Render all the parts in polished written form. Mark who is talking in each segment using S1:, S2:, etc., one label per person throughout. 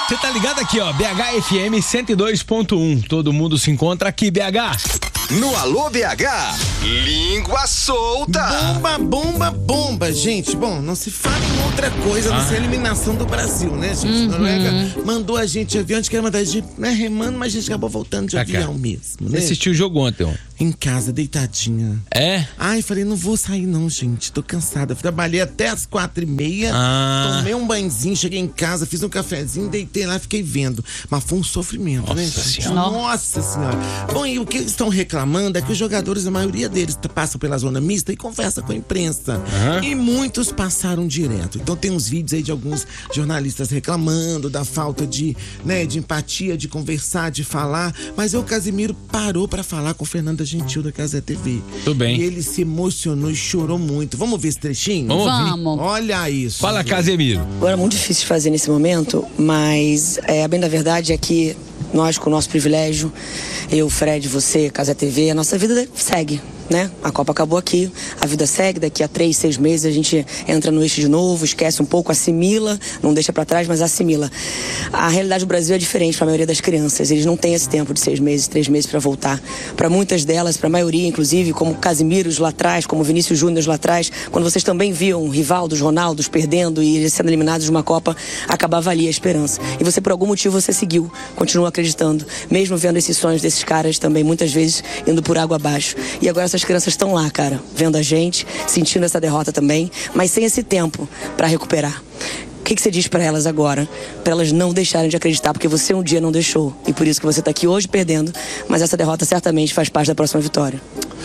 S1: Você tá ligado aqui, ó, BH FM 102.1. Todo mundo se encontra aqui, BH.
S2: No Alô BH, língua solta.
S3: Bomba, bomba, bomba, gente. Bom, não se fala em outra coisa, não ser a eliminação do Brasil, né, gente? Noruega mandou a gente de avião, a gente queria mandar a gente remando, mas a gente acabou voltando de avião mesmo, né?
S1: Você assistiu o jogo ontem, ó?
S3: Em casa, deitadinha.
S1: É?
S3: Ai, falei, não vou sair não, gente, tô cansada. Trabalhei até as 4h30, tomei um banhozinho, cheguei em casa, fiz um cafezinho, deitei lá, fiquei vendo. Mas foi um sofrimento, né, gente? Nossa Senhora. Bom, e o que eles estão reclamando é que os jogadores, a maioria deles passam pela zona mista e conversa com a imprensa. E muitos passaram direto. Então tem uns vídeos aí de alguns jornalistas reclamando da falta de empatia, de conversar, de falar. Mas o Casimiro parou pra falar com Fernanda Gentil da Casa TV.
S1: Tudo bem.
S3: E ele se emocionou e chorou muito. Vamos ver esse trechinho?
S1: Vamos.
S3: Olha isso.
S1: Fala, Casimiro.
S4: Agora é muito difícil de fazer nesse momento, mas a bem da verdade é que nós, com o nosso privilégio, eu, Fred, você, Casa TV, a nossa vida segue, né? A Copa acabou aqui, a vida segue, daqui a 3, 6 meses a gente entra no eixo de novo, esquece um pouco, assimila, não deixa pra trás, mas assimila. A realidade do Brasil é diferente para a maioria das crianças, eles não têm esse tempo de 6 meses, 3 meses para voltar. Para muitas delas, para a maioria, inclusive, como Casimiros lá atrás, como Vinícius Júnior lá atrás, quando vocês também viam Rivaldos, Ronaldos perdendo e eles sendo eliminados de uma Copa, acabava ali a esperança. E você, por algum motivo, você seguiu, continua acreditando, mesmo vendo esses sonhos desses caras também, muitas vezes, indo por água abaixo. E agora essas crianças estão lá, cara, vendo a gente, sentindo essa derrota também, mas sem esse tempo para recuperar. O que você diz para elas agora? Para elas não deixarem de acreditar, porque você um dia não deixou. E por isso que você tá aqui hoje perdendo, mas essa derrota certamente faz parte da próxima vitória.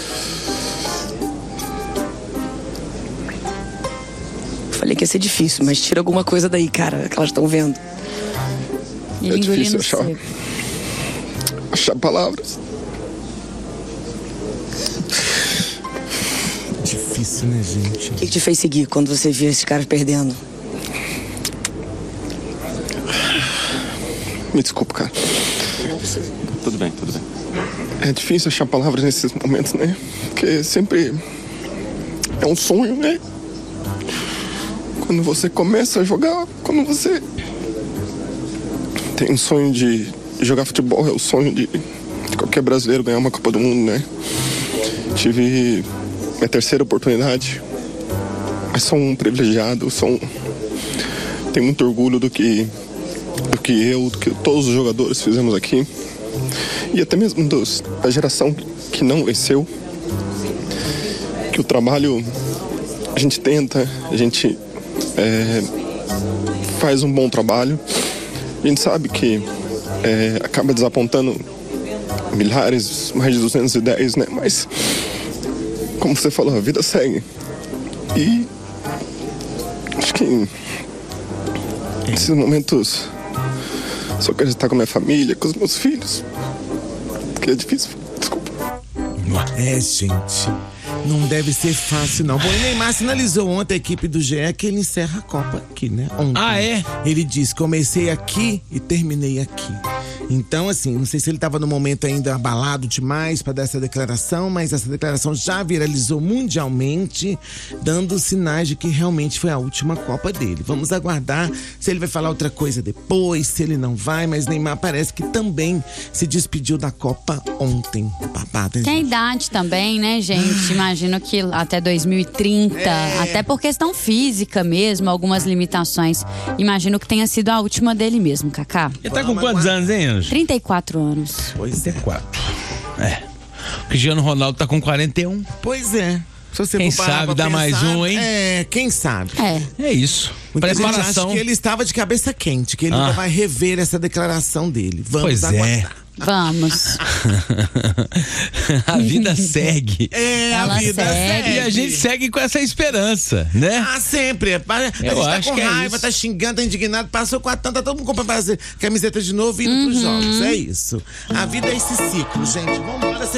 S4: Falei que ia ser difícil, mas tira alguma coisa daí, cara, que elas estão vendo.
S5: É difícil achar palavras.
S3: Difícil, né, gente?
S4: O que te fez seguir quando você viu esses caras perdendo?
S5: Me desculpa, cara.
S6: Tudo bem.
S5: É difícil achar palavras nesses momentos, né? Porque sempre é um sonho, né? Quando você começa a jogar, quando você tem um sonho de jogar futebol, é o sonho de qualquer brasileiro ganhar uma Copa do Mundo, né? Tive minha terceira oportunidade, mas sou um privilegiado, tenho muito orgulho do que todos os jogadores fizemos aqui, e até mesmo da geração que não venceu, que o trabalho a gente tenta, a gente faz um bom trabalho, a gente sabe que acaba desapontando milhares, mais de 210, né? Mas, como você falou, a vida segue. E acho que nesses momentos só quero estar com a minha família, com os meus filhos. Porque é difícil. Desculpa.
S3: Gente, não deve ser fácil, não. Bom, o Neymar sinalizou ontem a equipe do GE que ele encerra a Copa aqui, né? Ontem. Ele disse, comecei aqui e terminei aqui. Então, assim, não sei se ele estava no momento ainda abalado demais para dar essa declaração, mas essa declaração já viralizou mundialmente, dando sinais de que realmente foi a última Copa dele. Vamos aguardar se ele vai falar outra coisa depois, se ele não vai, mas Neymar parece que também se despediu da Copa ontem. Babado,
S7: tem a idade também, né, gente? Imagino que até 2030, até por questão física mesmo, algumas limitações. Imagino que tenha sido a última dele mesmo, Cacá.
S1: Ele tá com quantos anos, hein, Anjo?
S7: 34 anos.
S3: Pois é.
S1: 34. O Cristiano Ronaldo tá com 41.
S3: Pois é. Se você
S1: Quem
S3: for parar
S1: sabe
S3: pra
S1: dá
S3: pensar,
S1: mais um, hein?
S3: Quem sabe?
S1: É isso. Preparação.
S3: Acho que ele estava de cabeça quente, que ele ainda vai rever essa declaração dele. Vamos aguardar.
S7: Vamos.
S1: A vida segue.
S3: A vida segue.
S1: E a gente segue com essa esperança, né?
S3: Sempre. A gente tá com raiva, tá xingando, tá indignado, passou com a tanta, todo mundo compra camiseta de novo e indo pros jogos. É isso. A vida é esse ciclo, gente. Vambora.